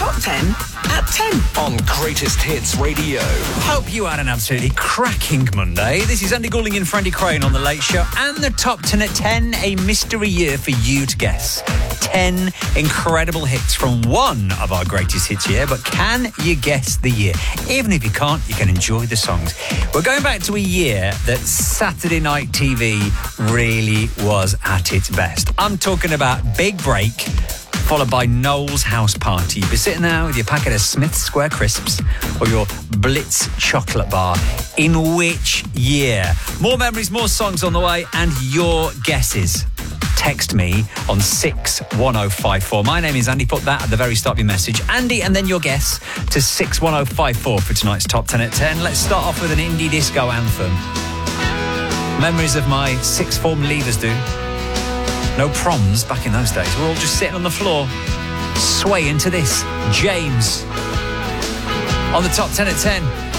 Top 10 at 10. On Greatest Hits Radio. Hope you had an absolutely cracking Monday. This is Andy Goulding and Freddie Crane on The Late Show. And the Top 10 at 10, a mystery year for you to guess. 10 incredible hits from one of our greatest hits year. But can you guess the year? Even if you can't, you can enjoy the songs. We're going back to a year that Saturday Night TV really was at its best. I'm talking about Big Break, followed by Noel's House Party. You'd be sitting there with your packet of Smith's Square Crisps or your Blitz chocolate bar. In which year? More memories, more songs on the way, and your guesses. Text me on 61054. My name is Andy. Put that at the very start of your message. Andy, and then your guess to 61054 for tonight's Top 10 at 10. Let's start off with an indie disco anthem. Memories of my sixth form leavers do. No proms back in those days. We're all just sitting on the floor, swaying to this. James on the Top 10 at 10.